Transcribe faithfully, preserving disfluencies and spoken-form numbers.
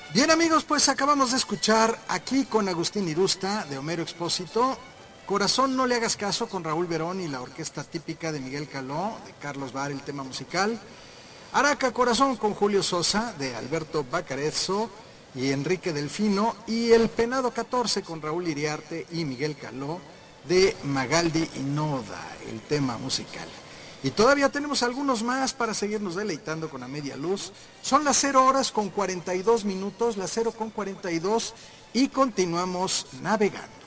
Bien amigos, pues acabamos de escuchar aquí con Agustín Irusta de Homero Expósito, Corazón no le hagas caso con Raúl Verón y la orquesta típica de Miguel Caló, de Carlos Bar, el tema musical, Araca Corazón con Julio Sosa de Alberto Bacarezzo y Enrique Delfino y El Penado catorce con Raúl Iriarte y Miguel Caló de Magaldi y Noda, el tema musical. Y todavía tenemos algunos más para seguirnos deleitando con A Media Luz. Son las cero horas con cuarenta y dos minutos, las cero con cuarenta y dos y continuamos navegando.